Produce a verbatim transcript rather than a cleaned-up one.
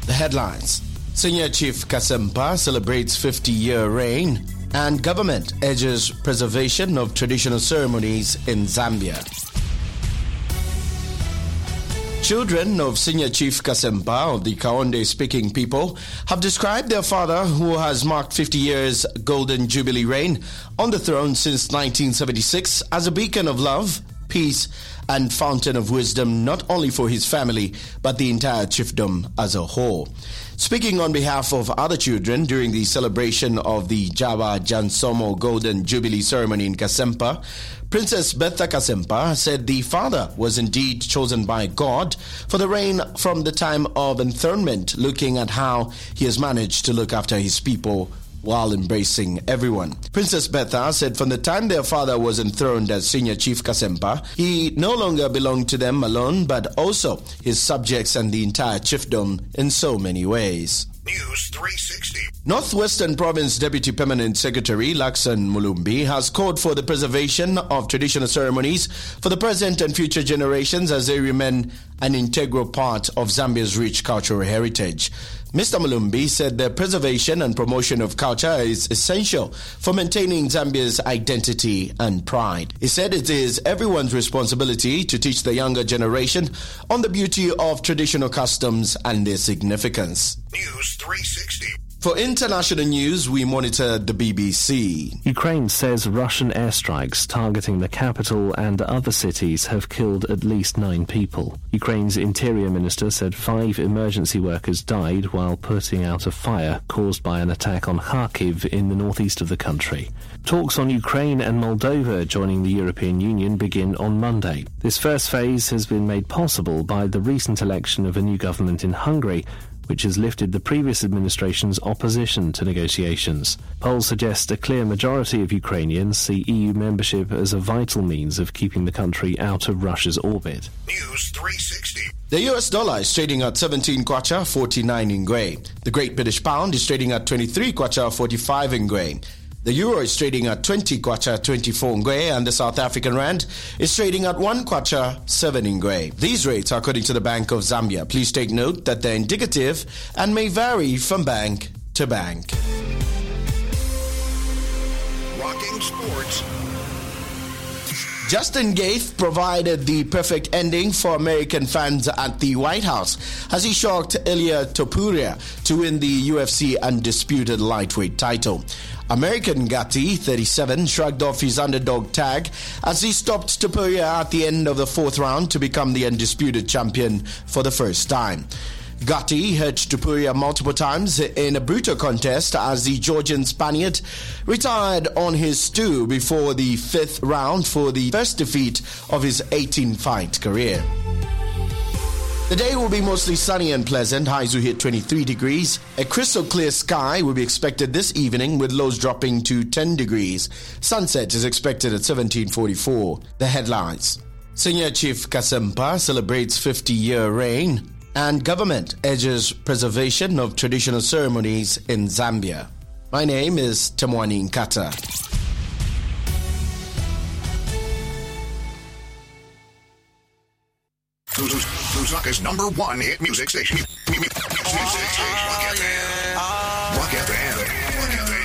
The headlines. Senior Chief Kasempa celebrates fifty-year reign, and government urges preservation of traditional ceremonies in Zambia. Children of Senior Chief Kasempa of the Kaonde-speaking people have described their father, who has marked fifty years Golden Jubilee reign on the throne since nineteen seventy-six, as a beacon of love, peace, and fountain of wisdom, not only for his family, but the entire chiefdom as a whole. Speaking on behalf of other children during the celebration of the Java Jansomo Golden Jubilee ceremony in Kasempa, Princess Betha Kasempa said the father was indeed chosen by God for the reign from the time of enthronement, looking at how he has managed to look after his people while embracing everyone. Princess Betha said from the time their father was enthroned as Senior Chief Kasempa, he no longer belonged to them alone, but also his subjects and the entire chiefdom in so many ways. News three sixty. Northwestern Province Deputy Permanent Secretary Lakson Mulumbi has called for the preservation of traditional ceremonies for the present and future generations as they remain an integral part of Zambia's rich cultural heritage. Mister Mulumbi said the preservation and promotion of culture is essential for maintaining Zambia's identity and pride. He said it is everyone's responsibility to teach the younger generation on the beauty of traditional customs and their significance. News three sixty. For international news, we monitor the B B C. Ukraine says Russian airstrikes targeting the capital and other cities have killed at least nine people. Ukraine's interior minister said five emergency workers died while putting out a fire caused by an attack on Kharkiv in the northeast of the country. Talks on Ukraine and Moldova joining the European Union begin on Monday. This first phase has been made possible by the recent election of a new government in Hungary, which has lifted the previous administration's opposition to negotiations. Polls suggest a clear majority of Ukrainians see E U membership as a vital means of keeping the country out of Russia's orbit. News three sixty. The U S dollar is trading at seventeen kwacha forty-nine ingwe. The Great British Pound is trading at twenty-three kwacha forty-five ingwe. The euro is trading at twenty kwacha twenty-four ingwe, and the South African rand is trading at one kwacha seven ingwe. These rates are according to the Bank of Zambia. Please take note that they're indicative and may vary from bank to bank. Rocking Sports. Justin Gaethje provided the perfect ending for American fans at the White House as he shocked Ilia Topuria to win the U F C Undisputed Lightweight title. American Gatti, thirty-seven, shrugged off his underdog tag as he stopped Topuria at the end of the fourth round to become the undisputed champion for the first time. Gatti hurt Topuria multiple times in a brutal contest as the Georgian Spaniard retired on his stool before the fifth round for the first defeat of his eighteen-fight career. The day will be mostly sunny and pleasant. Highs will hit twenty-three degrees. A crystal clear sky will be expected this evening with lows dropping to ten degrees. Sunset is expected at seventeen forty-four. The headlines. Senior Chief Kasempa celebrates fifty-year reign, and government urges preservation of traditional ceremonies in Zambia. My name is Temwani Nkata. Lusaka's number one hit music station. Music station.